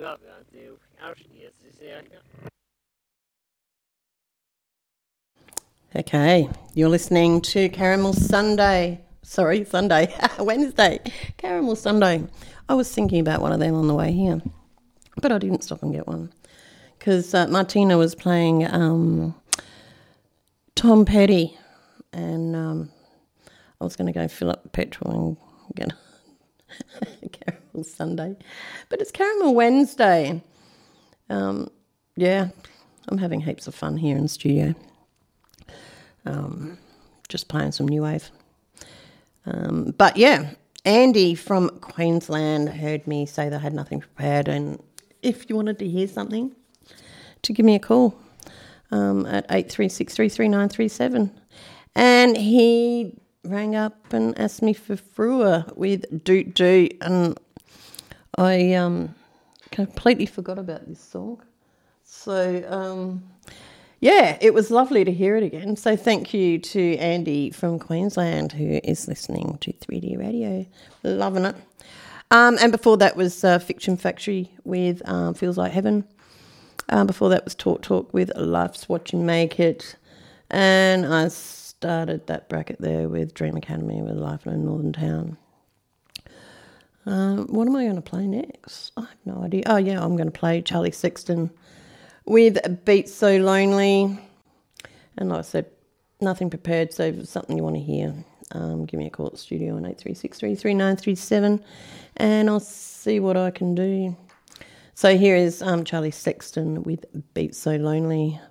Okay, you're listening to Caramel Sunday. Sorry, Sunday. Wednesday. Caramel Sunday. I was thinking about one of them on the way here, but I didn't stop and get one because Martina was playing Tom Petty, and I was going to go fill up petrol and get Caramel Sunday. But it's Caramel Wednesday. Yeah, I'm having heaps of fun here in the studio. Just playing some new wave. But yeah, Andy from Queensland heard me say they had nothing prepared, and if you wanted to hear something, to give me a call at 83633937. And he rang up and asked me for Frua with Doot Doot, and I completely forgot about this song. So, yeah, it was lovely to hear it again. So thank you to Andy from Queensland who is listening to 3D Radio. Loving it. And before that was Fiction Factory with Feels Like Heaven. Before that was Talk with Life's What You Make It. And I started that bracket there with Dream Academy with Life in a Northern Town. What am I going to play next? I have no idea. Oh, yeah, I'm going to play Charlie Sexton with Beat So Lonely. And like I said, nothing prepared, so if it's something you want to hear, give me a call at the studio on 83633937 and I'll see what I can do. So here is Charlie Sexton with Beat So Lonely.